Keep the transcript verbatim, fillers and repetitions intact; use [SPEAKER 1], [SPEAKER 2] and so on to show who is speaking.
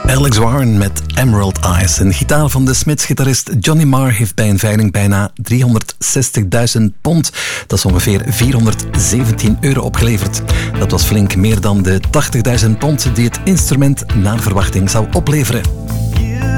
[SPEAKER 1] Alex Warren met Emerald Eyes. Een gitaar van de Smiths-gitarist Johnny Marr heeft bij een veiling bijna driehonderdzestigduizend pond. Dat is ongeveer vierhonderdzeventien euro opgeleverd. Dat was flink meer dan de tachtigduizend pond die het instrument naar verwachting zou opleveren.